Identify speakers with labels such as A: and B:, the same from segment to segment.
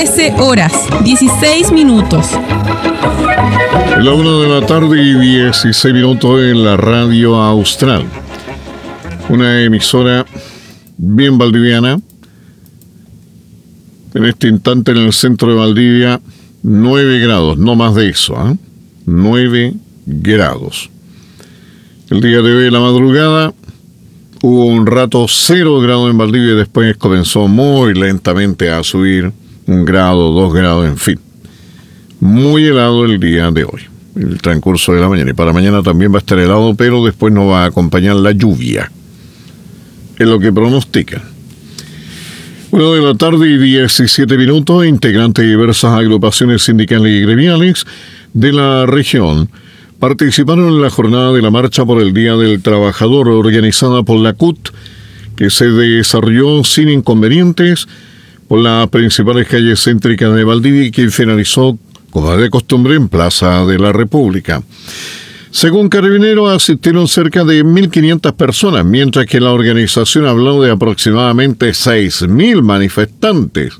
A: 13 horas, 16 minutos.
B: La 1 de la tarde y 16 minutos en la Radio Austral. Una emisora bien valdiviana. En este instante en el centro de Valdivia, 9 grados, no más de eso, 9 grados. El día de hoy, en la madrugada, hubo un rato 0 grados en Valdivia y después comenzó muy lentamente a subir 1 grado, 2 grados, en fin. Muy helado el día de hoy, el transcurso de la mañana. Y para mañana también va a estar helado, pero después nos va a acompañar la lluvia. Es lo que pronostican. 1 de la tarde y 17 minutos, integrantes de diversas agrupaciones sindicales y gremiales de la región participaron en la jornada de la Marcha por el Día del Trabajador organizada por la CUT, que se desarrolló sin inconvenientes por las principales calles céntricas de Valdivia y que finalizó, como de costumbre, en Plaza de la República. Según Carabineros, asistieron cerca de 1.500 personas, mientras que la organización habló de aproximadamente 6.000 manifestantes.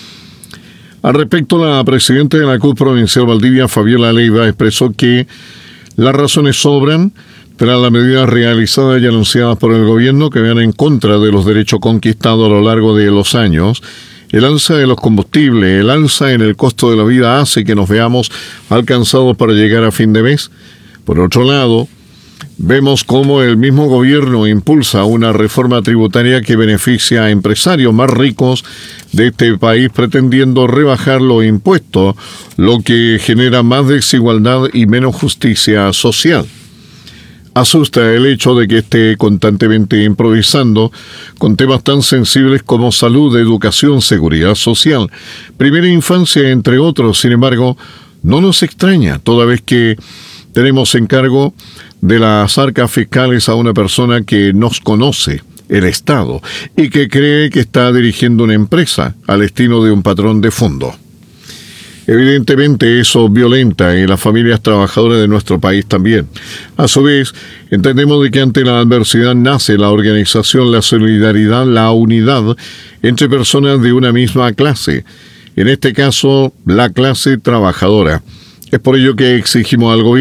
B: Al respecto, la presidenta de la CUT Provincial Valdivia, Fabiola Leiva, expresó que las razones sobran tras las medidas realizadas y anunciadas por el gobierno que van en contra de los derechos conquistados a lo largo de los años. El alza de los combustibles, el alza en el costo de la vida hace que nos veamos alcanzados para llegar a fin de mes. Por otro lado, vemos cómo el mismo gobierno impulsa una reforma tributaria que beneficia a empresarios más ricos de este país pretendiendo rebajar los impuestos, lo que genera más desigualdad y menos justicia social. Asusta el hecho de que esté constantemente improvisando con temas tan sensibles como salud, educación, seguridad social, primera infancia, entre otros. Sin embargo, no nos extraña, toda vez que tenemos en cargo de las arcas fiscales a una persona que nos conoce, el Estado, y que cree que está dirigiendo una empresa al estilo de un patrón de fondo. Evidentemente eso violenta en las familias trabajadoras de nuestro país también. A su vez, entendemos de que ante la adversidad nace la organización, la solidaridad, la unidad entre personas de una misma clase. En este caso, la clase trabajadora. Es por ello que exigimos al gobierno